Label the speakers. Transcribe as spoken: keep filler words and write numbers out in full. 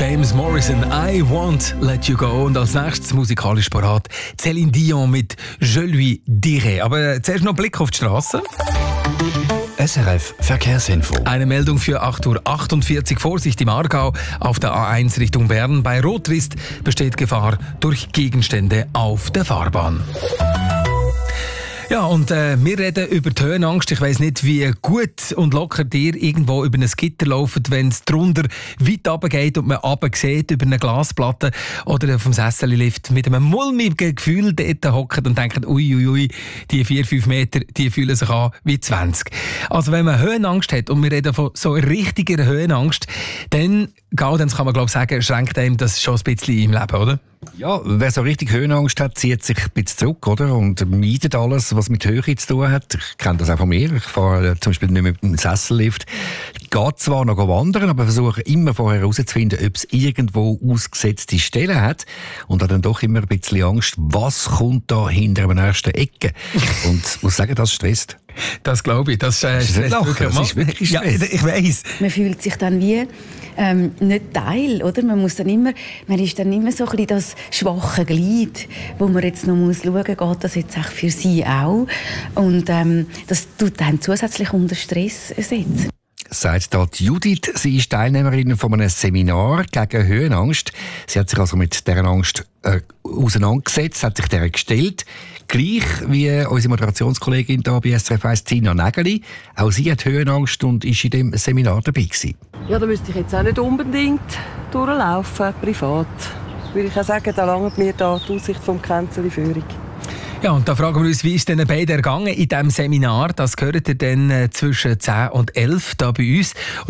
Speaker 1: James Morrison, I Won't Let You Go. Und als nächstes musikalisch parat Céline Dion mit Je lui dirai. Aber zuerst noch ein Blick auf die Straße.
Speaker 2: S R F Verkehrsinfo.
Speaker 1: Eine Meldung für acht Uhr achtundvierzig. Vorsicht im Aargau auf der A eins Richtung Bern. Bei Rotrist besteht Gefahr durch Gegenstände auf der Fahrbahn. Ja, und äh, wir reden über die Höhenangst. Ich weiss nicht, wie gut und locker dir irgendwo über ein Gitter laufen, wenn es drunter weit runter geht und man runter sieht über eine Glasplatte oder vom Sessellift mit einem mulmigen Gefühl dort hockt und denkt, ui, ui, ui, die vier, fünf Meter, die fühlen sich an wie zwanzig. Also wenn man Höhenangst hat, und wir reden von so richtiger Höhenangst, dann, dann kann man glaube ich sagen, schränkt einem das schon ein bisschen im Leben, oder?
Speaker 2: Ja, wer so richtig Höhenangst hat, zieht sich ein bisschen zurück, oder? Und meidet alles, was mit Höhe zu tun hat. Ich kenne das auch von mir. Ich fahre zum Beispiel nicht mehr mit dem Sessellift. Ich gehe zwar noch wandern, aber versuche immer vorher herauszufinden, ob es irgendwo ausgesetzte Stellen hat. Und habe dann doch immer ein bisschen Angst, was kommt da hinter der nächsten Ecke. Und ich muss sagen, das stresst.
Speaker 1: Das glaube ich. Das, äh,
Speaker 2: das, ist, wirklich, das ist wirklich Stress.
Speaker 1: Ja, ich weiss.
Speaker 3: Man fühlt sich dann wie ähm, nicht Teil, oder? Man muss dann immer, man ist dann immer so ein bisschen das schwache Glied, wo man jetzt noch muss schauen, geht das jetzt auch für sie auch? Und ähm, das tut einen zusätzlich unter Stress setzen.
Speaker 2: Sagt da Judith. Sie ist Teilnehmerin von einem Seminar gegen Höhenangst. Sie hat sich also mit dieser Angst äh, auseinandergesetzt, hat sich der gestellt. Gleich wie unsere Moderationskollegin hier bei S R F eins, Tina Nägeli. Auch sie hat Höhenangst und ist in dem Seminar dabei gewesen.
Speaker 4: Ja, da müsste ich jetzt auch nicht unbedingt durchlaufen, privat. Würde ich auch sagen, da langt mir da die Aussicht vom Känzeli Führung.
Speaker 1: Ja, und da fragen wir uns, wie ist denn beide ergangen in diesem Seminar? Das gehört ihr dann zwischen zehn und elf da bei uns.